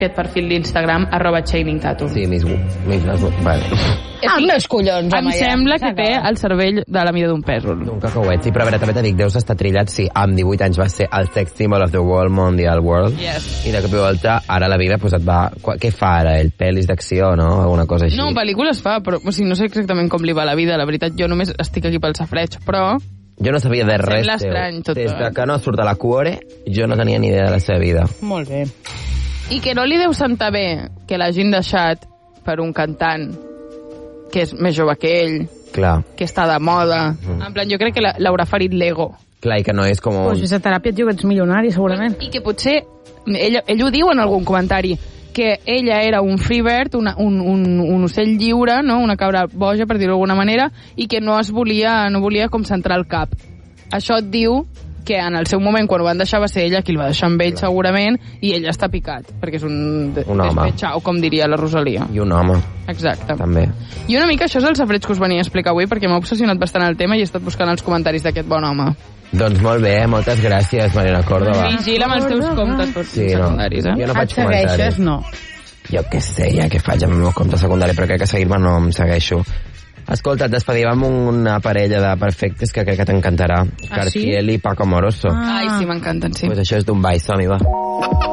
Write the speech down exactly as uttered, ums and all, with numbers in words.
aquest perfil d'Instagram, arroba chaining tattoo. Sí, mis... mis vale. Ah, els meus collons, em home, sembla ja. que té el cervell de la mida d'un pèsol. Un cacauet, sí, però a veure, també t'he dit, deus estar trillat, sí, amb divuit anys va ser el sex symbol of the world, mondial world, yes. I de cop i volta, ara la vida pues, et va... Què fa ara, ell? Pel·lis d'acció, no? Alguna cosa així? No, pel·lícules fa, però o sigui, no sé exactament com li va la vida, la veritat, jo només estic aquí pel safreig, però... Jo no sabia de res teu. Tot, Des de que no surt a la Cuore, jo no tenia ni idea de la seva vida. Molt bé. I que no li deu sentar bé que l'hagin deixat per un cantant que és més jove que ell, clar, que està de moda. Mm. En plan, jo crec que l'haurà ferit l'ego. Clar, i que no és com... Pues fisioteràpia, tio, que ets milionari, segurament. I que potser, ell, ell ho diu en algun comentari, que ella era un free bird, una, un, un, un ocell lliure, no? Una cabra boja, per dir-ho d'alguna manera, i que no es volia, no volia com centrar el cap. Això et diu que en el seu moment, quan ho van deixar, va ser ella qui el va deixar amb ell, segurament, i ell està picat, perquè és un, un home. Despechao, com diria la Rosalia. I un home. Exacte. També. I una mica això és el safreig que us venia a explicar avui, perquè m'ha obsessionat bastant el tema i he estat buscant els comentaris d'aquest bon home. Doncs molt bé, moltes gràcies, Marina Córdoba. Vigila amb els teus comptes sí, secundaris, eh? Jo no faig Et segueixes, comentaris. no. Jo què sé, ja què faig amb el meu compte secundari, però crec que seguir-me no em segueixo. Escolta, et despedim amb una parella de perfectes que crec que t'encantarà. Ah, Cartiel sí? i Paco Moroso. Ah. Ai, sí, m'encanten, sí. Pues això és d'un ball, som-hi, va.